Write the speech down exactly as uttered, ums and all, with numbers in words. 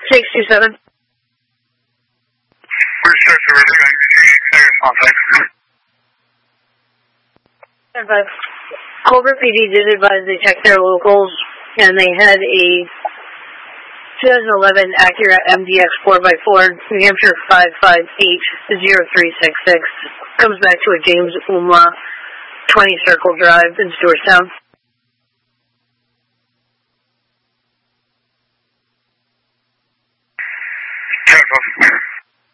six two seven. Where's Chester River? ten five. Culver P D did advise they checked their locals, and they had a twenty eleven Acura M D X four by four, New Hampshire five five eight zero three six six. Comes back to a James Umla, twenty Circle Drive in Stewartstown.